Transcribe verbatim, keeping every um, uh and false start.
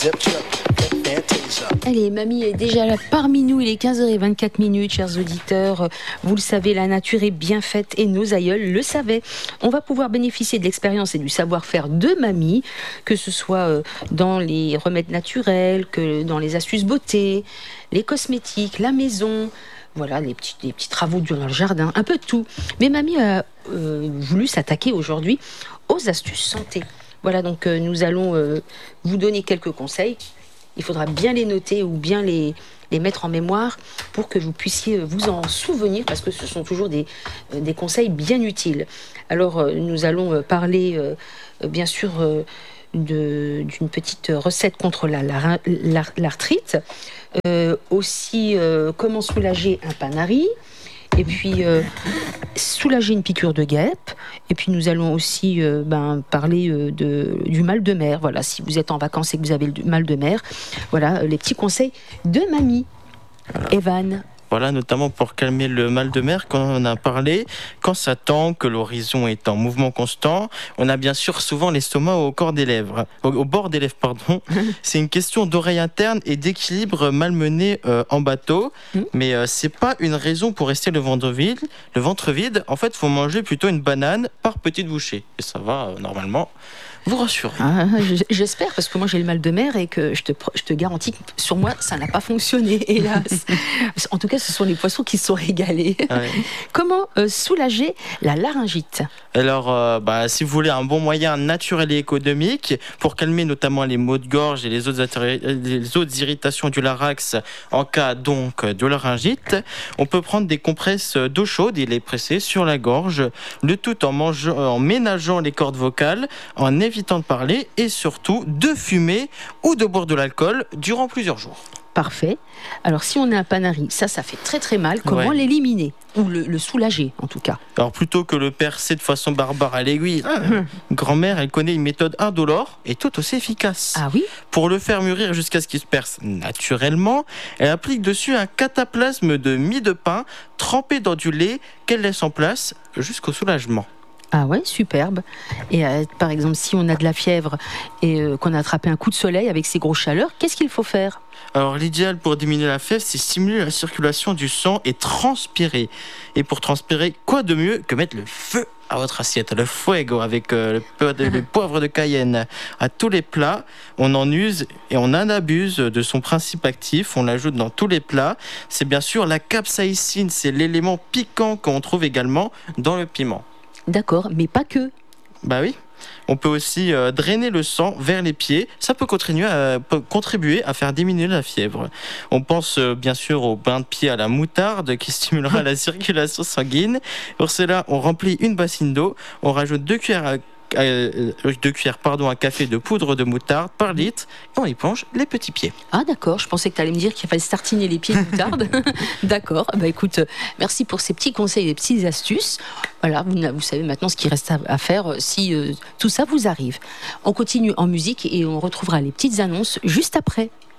Allez, mamie est déjà là parmi nous, il est quinze heures vingt-quatre minutes, chers auditeurs. Vous le savez, la nature est bien faite et nos aïeuls le savaient. On va pouvoir bénéficier de l'expérience et du savoir-faire de mamie, que ce soit dans les remèdes naturels, que dans les astuces beauté, les cosmétiques, la maison, voilà, les petits, les petits travaux dans le jardin, un peu de tout. Mais mamie a euh, voulu s'attaquer aujourd'hui aux astuces santé. Voilà, donc euh, nous allons euh, vous donner quelques conseils. Il faudra bien les noter ou bien les, les mettre en mémoire pour que vous puissiez vous en souvenir, parce que ce sont toujours des, des conseils bien utiles. Alors, nous allons parler, euh, bien sûr, euh, de, d'une petite recette contre la, la, la, l'arthrite, euh, aussi euh, comment soulager un panari, et puis euh, soulager une piqûre de guêpe. Et puis nous allons aussi euh, ben, parler euh, de, du mal de mer. Voilà, si vous êtes en vacances et que vous avez le mal de mer, voilà les petits conseils de mamie. Voilà. Evan. Voilà, notamment pour calmer le mal de mer, quand on en a parlé, quand ça tend, que l'horizon est en mouvement constant, on a bien sûr souvent l'estomac au, corps des lèvres, au, au bord des lèvres. Pardon. C'est une question d'oreille interne et d'équilibre malmené euh, en bateau, mmh. mais euh, c'est pas une raison pour rester le ventre vide. Le ventre vide, en fait, il faut manger plutôt une banane par petite bouchée. Et ça va, euh, normalement, vous rassurer. Ah, j'espère, parce que moi j'ai le mal de mer et que je te, je te garantis que sur moi ça n'a pas fonctionné, hélas. En tout cas, ce sont les poissons qui se sont régalés. Ouais. Comment euh, soulager la laryngite ? Alors, euh, bah, si vous voulez un bon moyen naturel et économique pour calmer notamment les maux de gorge et les autres, attir- les autres irritations du larynx en cas donc de laryngite, on peut prendre des compresses d'eau chaude et les presser sur la gorge, le tout en, mangeant, en ménageant les cordes vocales, en évitant de parler et surtout de fumer ou de boire de l'alcool durant plusieurs jours. Parfait. Alors si on a un panari, ça, ça fait très très mal. Comment ouais. l'éliminer ? Ou le, le soulager, en tout cas. Alors plutôt que le percer de façon barbare à l'aiguille, mmh. grand-mère, elle connaît une méthode indolore et tout aussi efficace. Ah oui ? Pour le faire mûrir jusqu'à ce qu'il se perce naturellement, elle applique dessus un cataplasme de mie de pain trempé dans du lait qu'elle laisse en place jusqu'au soulagement. Ah ouais, superbe. Et euh, par exemple, si on a de la fièvre et euh, qu'on a attrapé un coup de soleil avec ces grosses chaleurs, qu'est-ce qu'il faut faire ? Alors l'idéal pour diminuer la fièvre, c'est stimuler la circulation du sang et transpirer. Et pour transpirer, quoi de mieux que mettre le feu à votre assiette, le fuego avec euh, le, le, le poivre de Cayenne à tous les plats. On en use et on en abuse de son principe actif, on l'ajoute dans tous les plats. C'est bien sûr la capsaïcine, c'est l'élément piquant qu'on trouve également dans le piment. D'accord, mais pas que. Bah oui. On peut aussi euh, drainer le sang vers les pieds. Ça peut, continuer à, peut contribuer à faire diminuer la fièvre. On pense euh, bien sûr au bain de pied à la moutarde qui stimulera la circulation sanguine. Pour cela, on remplit une bassine d'eau. On rajoute deux cuillères à Euh, deux cuillères pardon, à café de poudre de moutarde par litre et on y plonge les petits pieds. Ah d'accord, je pensais que tu allais me dire qu'il fallait se tartiner les pieds de moutarde. D'accord, bah écoute, merci pour ces petits conseils et petites astuces. Voilà, vous, vous savez maintenant ce qu'il reste à, à faire si euh, tout ça vous arrive. On continue en musique et on retrouvera les petites annonces juste après.